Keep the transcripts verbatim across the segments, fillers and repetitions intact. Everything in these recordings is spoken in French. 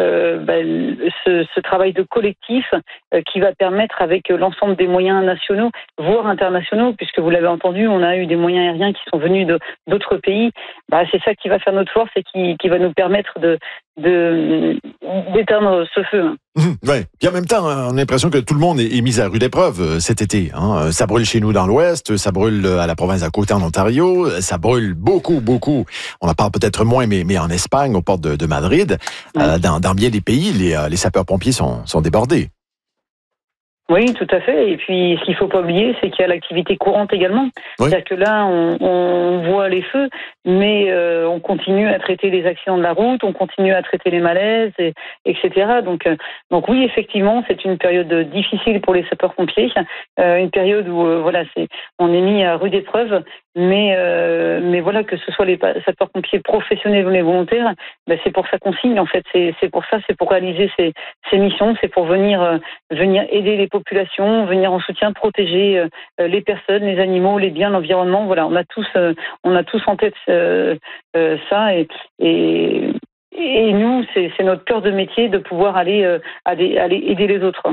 euh, bah, ce, ce travail de collectif euh, qui va permettre, avec l'ensemble des moyens nationaux, voire internationaux, puisque vous l'avez entendu, on a eu des moyens aériens qui sont venus de, d'autres pays. Bah, c'est ça qui va faire notre force et qui, qui va nous permettre de, de, d'éteindre ce feu. Mmh, ouais. Puis en même temps, on a l'impression que tout le monde est, est mis à rude épreuve cet été. Hein. Ça brûle chez nous dans l'Ouest, ça brûle à la province d'à côté en Ontario, ça brûle beaucoup, beaucoup. On en parle peut-être moins, mais, mais en Espagne, aux portes de, de Madrid, ouais. euh, dans, dans bien des pays, les, les sapeurs-pompiers sont, sont débordés. Oui, tout à fait. Et puis, ce qu'il ne faut pas oublier, c'est qu'il y a l'activité courante également. Oui. C'est-à-dire que là, on, on voit les feux, mais euh, on continue à traiter les accidents de la route, on continue à traiter les malaises, et, etc. Donc, euh, donc oui, effectivement, c'est une période difficile pour les sapeurs-pompiers, euh, une période où euh, voilà, c'est, on est mis à rude épreuve. Mais euh, mais voilà, que ce soit les sapeurs-pompiers professionnels ou les volontaires, ben c'est pour ça qu'on signe en fait. C'est c'est pour ça, c'est pour réaliser ces ces missions, c'est pour venir euh, venir aider les populations, venir en soutien, protéger euh, les personnes, les animaux, les biens, l'environnement. Voilà, on a tous euh, on a tous en tête euh, euh, ça et et et nous, c'est c'est notre cœur de métier de pouvoir aller euh, aller aller aider les autres.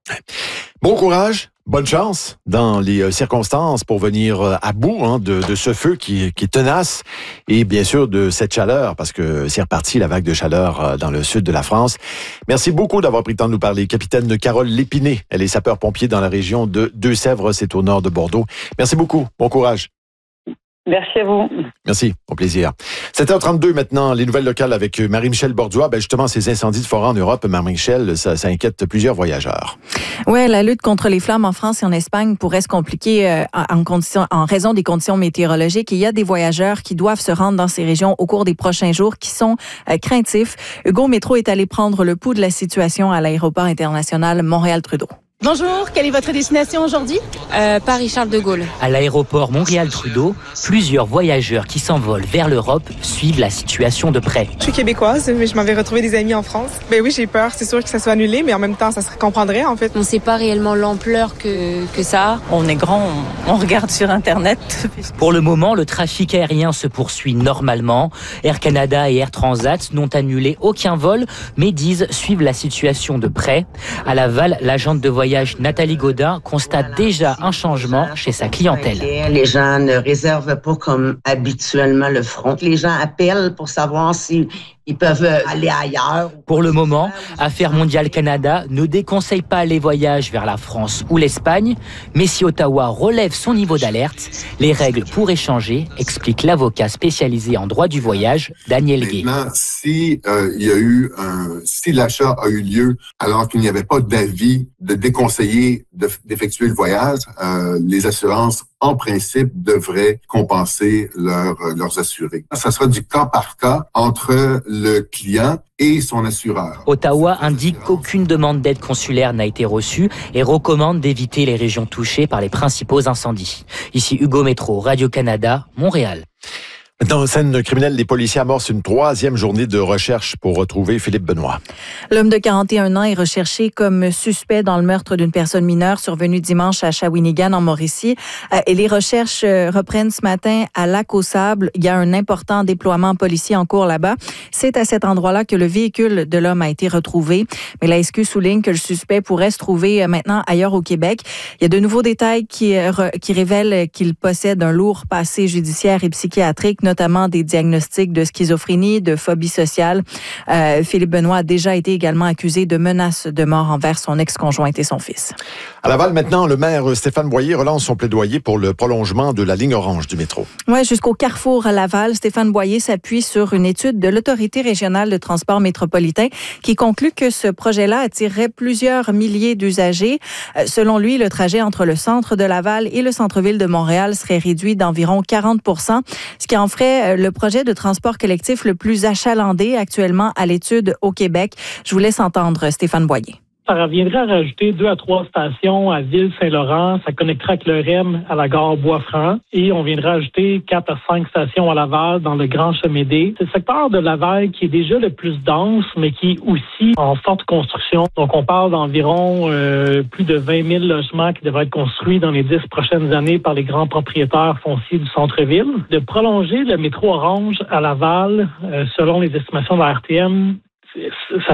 Bon courage. Bonne chance dans les circonstances pour venir à bout hein, de, de ce feu qui, qui est tenace et bien sûr de cette chaleur parce que c'est reparti la vague de chaleur dans le sud de la France. Merci beaucoup d'avoir pris le temps de nous parler. Capitaine Carole Lépiné, elle est sapeur-pompier dans la région de Deux-Sèvres, c'est au nord de Bordeaux. Merci beaucoup. Bon courage. Merci à vous. Merci, au plaisir. sept heures trente-deux maintenant, les nouvelles locales avec Marie-Michel Borduas. Ben justement, ces incendies de forêt en Europe, Marie-Michel, ça, ça inquiète plusieurs voyageurs. Oui, la lutte contre les flammes en France et en Espagne pourrait se compliquer euh, en, condition, en raison des conditions météorologiques. Il y a des voyageurs qui doivent se rendre dans ces régions au cours des prochains jours qui sont euh, craintifs. Hugo Métro est allé prendre le pouls de la situation à l'aéroport international Montréal-Trudeau. Bonjour, quelle est votre destination aujourd'hui? euh, Paris-Charles de Gaulle. À l'aéroport Montréal-Trudeau, plusieurs voyageurs qui s'envolent vers l'Europe suivent la situation de près. Je suis québécoise, mais je m'avais retrouvé des amis en France. Ben oui, j'ai peur, c'est sûr que ça soit annulé, mais en même temps, ça se comprendrait en fait. On ne sait pas réellement l'ampleur que, que ça a. On est grand, on, on regarde sur Internet. Pour le moment, le trafic aérien se poursuit normalement. Air Canada et Air Transat n'ont annulé aucun vol, mais disent suivre la situation de près. À Laval, l'agente de voyage Nathalie Gaudin constate déjà un changement chez sa clientèle. Les gens ne réservent pas comme habituellement le front. Les gens appellent pour savoir si ils peuvent aller ailleurs. Pour le moment, Affaires mondiales Canada ne déconseille pas les voyages vers la France ou l'Espagne, mais si Ottawa relève son niveau d'alerte, les règles pourraient changer, explique l'avocat spécialisé en droit du voyage, Daniel Gay. Maintenant, si euh, il y a eu un, si l'achat a eu lieu alors qu'il n'y avait pas d'avis de déconseiller de, d'effectuer le voyage, euh, les assurances en principe, devraient compenser leur, leurs assurés. Ça sera du cas par cas entre le client et son assureur. Ottawa indique qu'aucune demande d'aide consulaire n'a été reçue et recommande d'éviter les régions touchées par les principaux incendies. Ici Hugo Métro, Radio-Canada, Montréal. Dans la scène criminelle, les policiers amorcent une troisième journée de recherche pour retrouver Philippe Benoît. L'homme de quarante et un ans est recherché comme suspect dans le meurtre d'une personne mineure survenu dimanche à Shawinigan, en Mauricie. Et les recherches reprennent ce matin à Lac-aux-Sables. Il y a un important déploiement policier en cours là-bas. C'est à cet endroit-là que le véhicule de l'homme a été retrouvé. Mais la S Q souligne que le suspect pourrait se trouver maintenant ailleurs au Québec. Il y a de nouveaux détails qui, qui révèlent qu'il possède un lourd passé judiciaire et psychiatrique, notamment des diagnostics de schizophrénie, de phobie sociale. Euh, Philippe Benoît a déjà été également accusé de menaces de mort envers son ex-conjointe et son fils. À Laval, maintenant, le maire Stéphane Boyer relance son plaidoyer pour le prolongement de la ligne orange du métro. Oui, jusqu'au carrefour à Laval, Stéphane Boyer s'appuie sur une étude de l'Autorité régionale de transport métropolitain qui conclut que ce projet-là attirerait plusieurs milliers d'usagers. Euh, selon lui, le trajet entre le centre de Laval et le centre-ville de Montréal serait réduit d'environ quarante pour cent, ce qui en ferait le projet de transport collectif le plus achalandé actuellement à l'étude au Québec. Je vous laisse entendre Stéphane Boyer. Ça reviendrait à rajouter deux à trois stations à Ville-Saint-Laurent. Ça connectera avec le R E M à la gare Bois-Franc. Et on viendra ajouter quatre à cinq stations à Laval dans le Grand Chemédé. C'est le secteur de Laval qui est déjà le plus dense, mais qui est aussi en forte construction. Donc, on parle d'environ euh, plus de vingt mille logements qui devraient être construits dans les dix prochaines années par les grands propriétaires fonciers du centre-ville. De prolonger le métro orange à Laval, euh, selon les estimations de la R T M, ça